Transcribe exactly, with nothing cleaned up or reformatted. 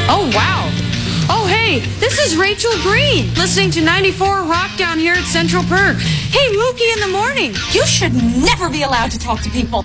Oh, wow. Oh, hey, this is Rachel Green, listening to ninety-four Rock down here at Central Perk. Hey, Mookie in the morning. You should never be allowed to talk to people.